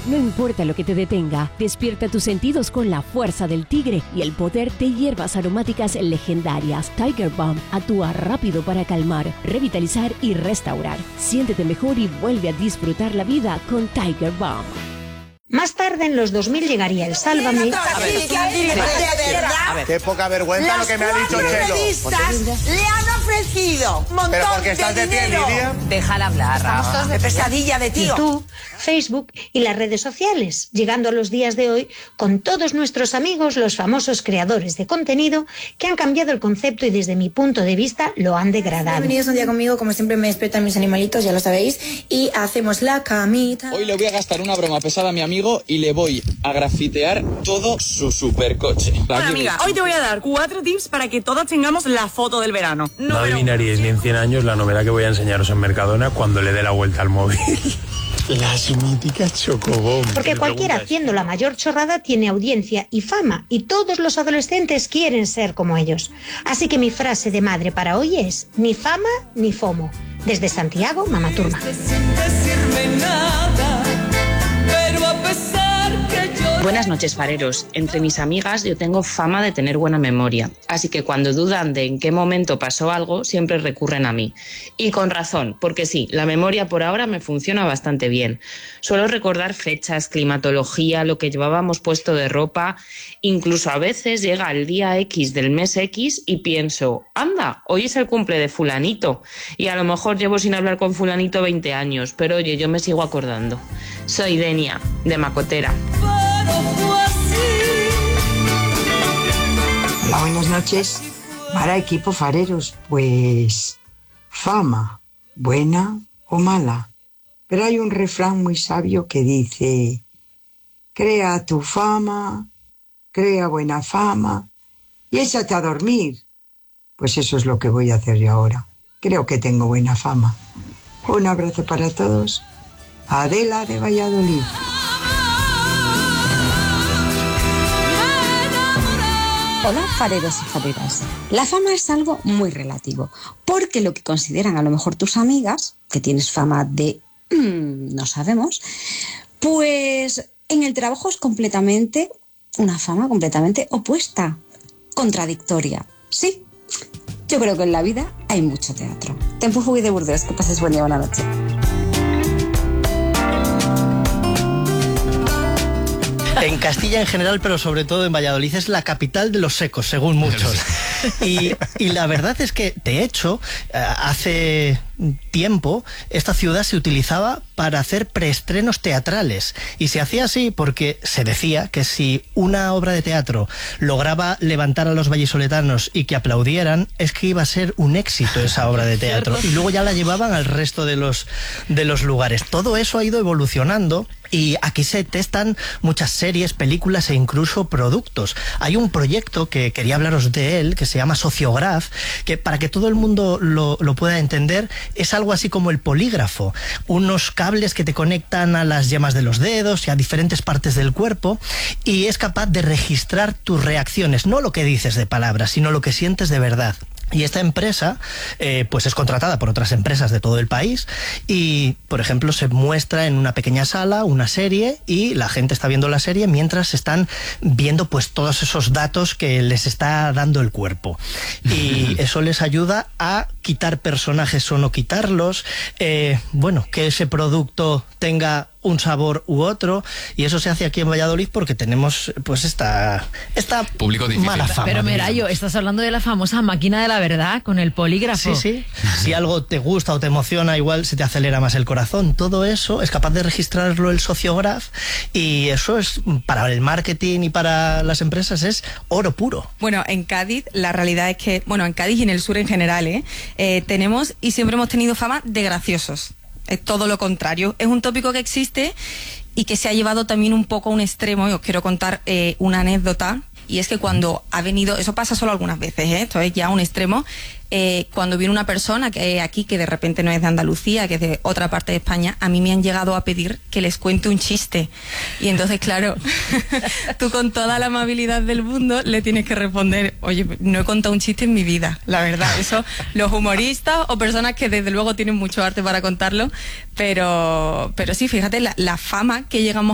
No importa lo que te detenga, despierta tus sentidos con la fuerza del tigre y el poder de hierbas aromáticas legendarias. Tiger Balm actúa rápido para calmar, revitalizar y restaurar. Siéntete mejor y vuelve a disfrutar la vida con Tiger Balm. Más tarde, en los 2000, llegaría el Sálvame. Qué poca vergüenza lo que me ha dicho Chelo. Le han ofrecido un montón ¿Pero porque estás de pie, Lidia? Déjala hablar. Estamos todos de pesadilla de tío. YouTube, Facebook y las redes sociales, llegando a los días de hoy con todos nuestros amigos, los famosos creadores de contenido, que han cambiado el concepto y desde mi punto de vista lo han degradado. Bienvenidos un día conmigo, como siempre me despiertan mis animalitos, ya lo sabéis, y hacemos la camita. Hoy le voy a gastar una broma pesada a mi amigo y le voy a grafitear todo su supercoche. Bueno, amiga, hoy te voy a dar 4 tips para que todos tengamos la foto del verano. No adivinaríais ni en 100 años la novedad que voy a enseñaros en Mercadona cuando le dé la vuelta al móvil. Las míticas Chocobom. Porque cualquiera haciendo la mayor chorrada tiene audiencia y fama, y todos los adolescentes quieren ser como ellos. Así que mi frase de madre para hoy es: ni fama ni fomo. Desde Santiago, Mama Turma. Buenas noches, fareros. Entre mis amigas yo tengo fama de tener buena memoria, así que cuando dudan de en qué momento pasó algo, siempre recurren a mí. Y con razón, porque sí, la memoria por ahora me funciona bastante bien. Suelo recordar fechas, climatología, lo que llevábamos puesto de ropa, incluso a veces llega el día X del mes X y pienso, anda, hoy es el cumple de fulanito, y a lo mejor llevo sin hablar con fulanito 20 años, pero oye, yo me sigo acordando. Soy Denia, de Macotera. Hola, buenas noches. Para equipo fareros, pues fama, buena o mala. Pero hay un refrán muy sabio que dice: crea tu fama, crea buena fama y échate a dormir. Pues eso es lo que voy a hacer yo ahora. Creo que tengo buena fama. Un abrazo para todos. Adela de Valladolid. Hola, fareros y fareras. La fama es algo muy relativo, porque lo que consideran a lo mejor tus amigas, que tienes fama de no sabemos, pues en el trabajo es completamente una fama completamente opuesta, contradictoria. Sí, yo creo que en la vida hay mucho teatro. Te empujo y de Burdeos, que pases buen día, buena noche. En Castilla en general, pero sobre todo en Valladolid, es la capital de los secos, según muchos. Y la verdad es que, de hecho, hace tiempo esta ciudad se utilizaba para hacer preestrenos teatrales, y se hacía así porque se decía que si una obra de teatro lograba levantar a los vallisoletanos y que aplaudieran, es que iba a ser un éxito esa obra de teatro, y luego ya la llevaban al resto de los lugares. Todo eso ha ido evolucionando y aquí se testan muchas series, películas e incluso productos. Hay un proyecto que quería hablaros de él, que se llama Sociograph, que para que todo el mundo lo pueda entender, es algo así como el polígrafo, unos cables que te conectan a las yemas de los dedos y a diferentes partes del cuerpo, y es capaz de registrar tus reacciones, no lo que dices de palabras, sino lo que sientes de verdad. Y esta empresa pues es contratada por otras empresas de todo el país y, por ejemplo, se muestra en una pequeña sala una serie y la gente está viendo la serie mientras están viendo pues todos esos datos que les está dando el cuerpo. Y eso les ayuda a quitar personajes o no quitarlos, bueno, que ese producto tenga un sabor u otro, y eso se hace aquí en Valladolid porque tenemos pues esta público difícil. Mala fama. Pero Merayo, estás hablando de la famosa máquina de la verdad con el polígrafo. Sí. Si algo te gusta o te emociona, igual se te acelera más el corazón. Todo eso es capaz de registrarlo el Sociograph, y eso es, para el marketing y para las empresas, es oro puro. Bueno, en Cádiz la realidad es que, bueno, en Cádiz y en el sur en general, tenemos y siempre hemos tenido fama de graciosos. Es todo lo contrario. Es un tópico que existe y que se ha llevado también un poco a un extremo. Y os quiero contar una anécdota. Y es que cuando ha venido, eso pasa solo algunas veces, esto es ya un extremo, cuando viene una persona que aquí, que de repente no es de Andalucía, que es de otra parte de España, a mí me han llegado a pedir que les cuente un chiste. Y entonces, claro, tú con toda la amabilidad del mundo le tienes que responder: oye, no he contado un chiste en mi vida, la verdad. Eso, los humoristas o personas que desde luego tienen mucho arte para contarlo, pero sí, fíjate la fama que llegamos